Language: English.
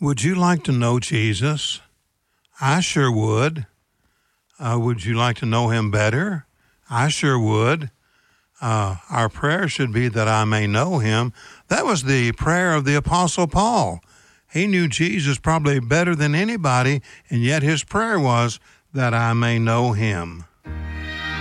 Would you like to know Jesus? I sure would. Would you like to know him better? I sure would. Our prayer should be that I may know him. That was the prayer of the Apostle Paul. He knew Jesus probably better than anybody, and yet his prayer was that I may know him.